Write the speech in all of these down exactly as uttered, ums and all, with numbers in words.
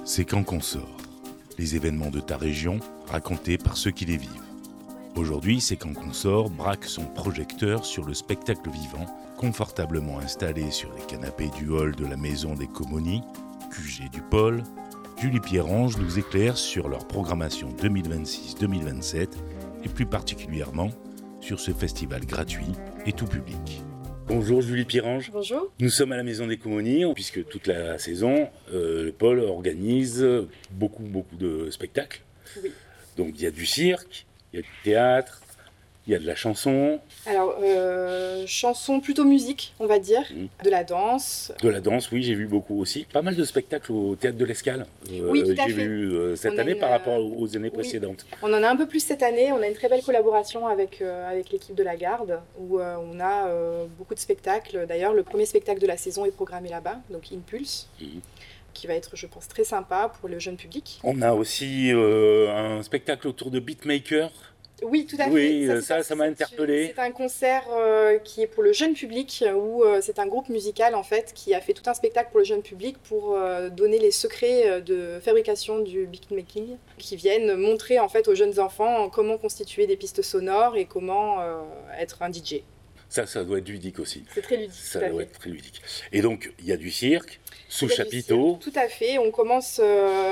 C'est quand qu'on sort. Les événements de ta région, racontés par ceux qui les vivent. Aujourd'hui, C'est quand qu'on sort braque son projecteur sur le spectacle vivant, confortablement installé sur les canapés du hall de la maison des Comonies, Q G du Pôle. Julie Pierrange nous éclaire sur leur programmation deux mille vingt-six deux mille vingt-sept et plus particulièrement sur ce festival gratuit et tout public. Bonjour Julie Pierrange. Bonjour. Nous sommes à la Maison des Comonies, puisque toute la saison, euh, le pôle organise beaucoup, beaucoup de spectacles. Oui. Donc il y a du cirque, il y a du théâtre, il y a de la chanson. Alors, euh, chanson plutôt musique, on va dire, mmh. de la danse. De la danse, oui, j'ai vu beaucoup aussi. Pas mal de spectacles au Théâtre de l'Escale. Euh, oui, tout à j'ai fait. vu euh, cette on année une, par rapport aux années oui. précédentes. On en a un peu plus cette année. On a une très belle collaboration avec, euh, avec l'équipe de la Garde, où euh, on a euh, beaucoup de spectacles. D'ailleurs, le premier spectacle de la saison est programmé là-bas, donc Impulse. Mmh. Qui va être, je pense, très sympa pour le jeune public. On a aussi euh, un spectacle autour de beatmaker. Oui, tout à fait. Oui, ça, ça, ça m'a interpellé. C'est un concert euh, qui est pour le jeune public, où euh, c'est un groupe musical en fait qui a fait tout un spectacle pour le jeune public pour euh, donner les secrets de fabrication du beatmaking, qui viennent montrer en fait aux jeunes enfants comment constituer des pistes sonores et comment euh, être un D J. Ça, ça doit être ludique aussi. C'est très ludique. Ça doit être très ludique. Et donc, il y a du cirque, sous il y a chapiteau. Tout à fait. On commence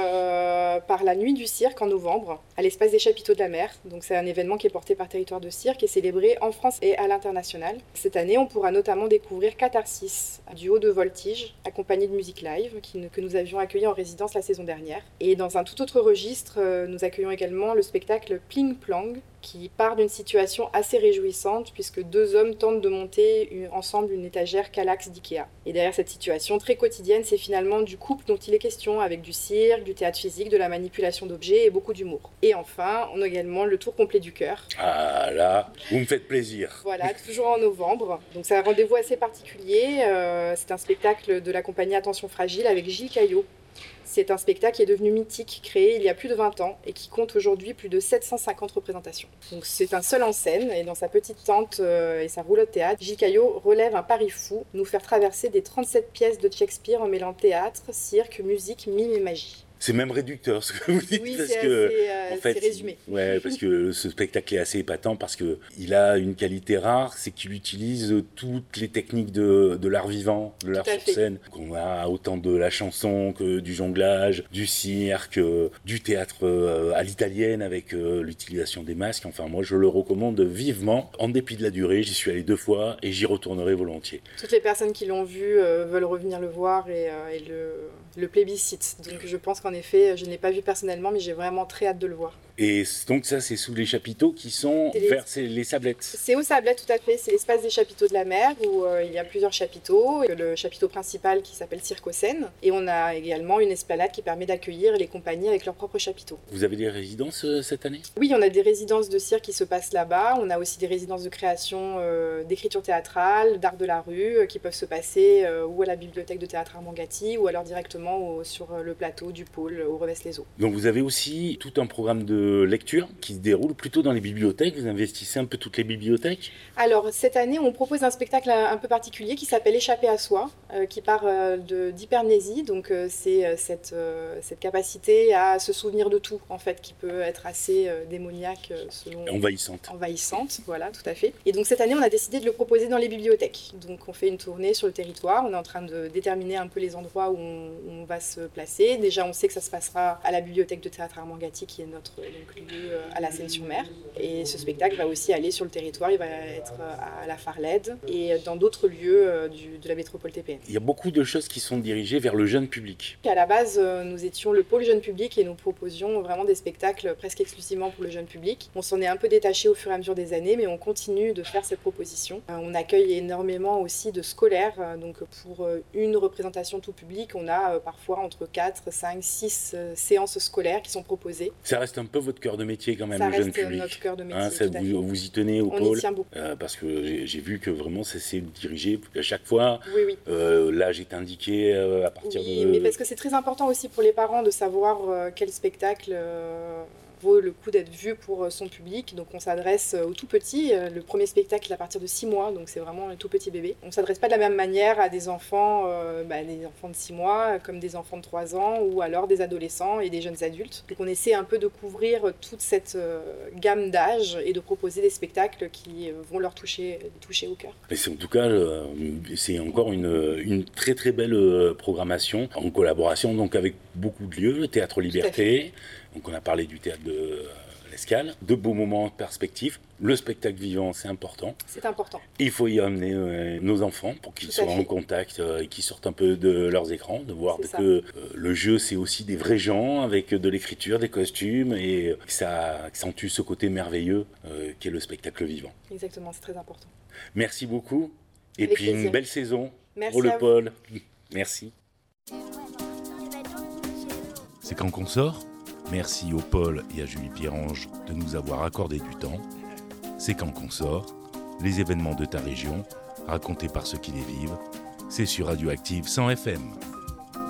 euh, par la nuit du cirque en novembre, à l'espace des chapiteaux de la mer. Donc, c'est un événement qui est porté par Territoire de Cirque et célébré en France et à l'international. Cette année, on pourra notamment découvrir Catharsis, un duo de voltige, accompagné de musique live, qui, que nous avions accueilli en résidence la saison dernière. Et dans un tout autre registre, euh, nous accueillons également le spectacle Pling Plang, qui part d'une situation assez réjouissante puisque deux hommes tentent de monter une, ensemble une étagère Kallax d'Ikea. Et derrière cette situation très quotidienne, c'est finalement du couple dont il est question, avec du cirque, du théâtre physique, de la manipulation d'objets et beaucoup d'humour. Et enfin, on a également le tour complet du cœur. Ah là, vous me faites plaisir. Voilà, toujours en novembre. Donc c'est un rendez-vous assez particulier. Euh, c'est un spectacle de la compagnie Attention Fragile avec Gilles Caillot. C'est un spectacle qui est devenu mythique, créé il y a plus de vingt ans et qui compte aujourd'hui plus de sept cent cinquante représentations. Donc c'est un seul en scène et dans sa petite tente euh, et sa roulotte théâtre, Gilles Caillot relève un pari fou, nous faire traverser des trente-sept pièces de Shakespeare en mêlant théâtre, cirque, musique, mime et magie. C'est même réducteur ce que vous dites. Oui, parce c'est, que, assez, euh, en fait, c'est résumé. Ouais, parce que ce spectacle est assez épatant parce qu'il a une qualité rare, c'est qu'il utilise toutes les techniques de, de l'art vivant, de l'art sur scène. Qu'on a autant de la chanson que du jonglage, du cirque, du théâtre à l'italienne avec l'utilisation des masques. Enfin, moi, je le recommande vivement. En dépit de la durée, j'y suis allé deux fois et j'y retournerai volontiers. Toutes les personnes qui l'ont vu euh, veulent revenir le voir et, euh, et le, le plébiscite. Donc je pense qu'en effet, je ne l'ai pas vu personnellement, mais j'ai vraiment très hâte de le voir. Et donc ça, c'est sous les chapiteaux qui sont les... vers les Sablettes. C'est aux Sablettes, tout à fait. C'est l'espace des chapiteaux de la mer où euh, il y a plusieurs chapiteaux. Le chapiteau principal qui s'appelle Circocène. Et on a également une esplanade qui permet d'accueillir les compagnies avec leurs propres chapiteaux. Vous avez des résidences euh, cette année ? Oui, on a des résidences de cirque qui se passent là-bas. On a aussi des résidences de création euh, d'écriture théâtrale, d'art de la rue, euh, qui peuvent se passer euh, ou à la bibliothèque de théâtre Armand Gatti ou alors directement au, sur le plateau du pôle au Revesse-les-Eaux. Donc vous avez aussi tout un programme de lecture qui se déroule plutôt dans les bibliothèques. Vous investissez un peu toutes les bibliothèques ? Alors cette année, on propose un spectacle un peu particulier qui s'appelle Échapper à soi, euh, qui part euh, de, d'hypermnésie. Donc euh, c'est euh, cette, euh, cette capacité à se souvenir de tout, en fait, qui peut être assez euh, démoniaque euh, selon... Envahissante. Envahissante, voilà, tout à fait. Et donc cette année, on a décidé de le proposer dans les bibliothèques. Donc on fait une tournée sur le territoire. On est en train de déterminer un peu les endroits où on, où on va se placer. Déjà, on sait que ça se passera à la bibliothèque de théâtre Armand Gatti, qui est notre donc, lieu à la Seine-sur-Mer. Et ce spectacle va aussi aller sur le territoire. Il va être à la Farlède et dans d'autres lieux du, de la métropole T P N. Il y a beaucoup de choses qui sont dirigées vers le jeune public. À la base, nous étions le pôle jeune public et nous proposions vraiment des spectacles presque exclusivement pour le jeune public. On s'en est un peu détaché au fur et à mesure des années, mais on continue de faire cette proposition. On accueille énormément aussi de scolaires. Donc pour une représentation tout public, on a parfois entre quatre, cinq, six séances scolaires qui sont proposées. Ça reste un peu votre cœur de métier quand même, ça le jeune public. Ça reste notre cœur de métier. Hein, ça, vous, vous y tenez au on pôle. Y tient beaucoup. Euh, parce que j'ai, j'ai vu que vraiment ça s'est dirigé à chaque fois. Oui, oui. Euh, l'âge est indiqué euh, à partir oui, de... mais parce que c'est très important aussi pour les parents de savoir euh, quel spectacle... Euh... vaut le coup d'être vu pour son public. Donc on s'adresse aux tout petits. Le premier spectacle à partir de six mois, donc c'est vraiment un tout petit bébé. On ne s'adresse pas de la même manière à des enfants, euh, bah, des enfants de six mois, comme des enfants de trois ans, ou alors des adolescents et des jeunes adultes. Donc on essaie un peu de couvrir toute cette euh, gamme d'âge et de proposer des spectacles qui euh, vont leur toucher, toucher au cœur. Et c'est en tout cas, euh, c'est encore une, une très très belle euh, programmation en collaboration donc avec beaucoup de lieux, le Théâtre Liberté, donc on a parlé du théâtre de euh, l'Escale, de beaux moments en perspective. Le spectacle vivant, c'est important. C'est important. Il faut y amener euh, nos enfants pour qu'ils soient en contact euh, et qu'ils sortent un peu de leurs écrans, de voir de que euh, le jeu, c'est aussi des vrais gens avec de l'écriture, des costumes et que ça accentue ce côté merveilleux euh, qu'est le spectacle vivant. Exactement, c'est très important. Merci beaucoup et avec puis plaisir. Une belle saison Merci pour le vous. pôle. Merci. C'est quand qu'on sort ? Merci au Paul et à Julie Pierrange de nous avoir accordé du temps. C'est quand qu'on sort, les événements de ta région, racontés par ceux qui les vivent. C'est sur Radioactive cent F M.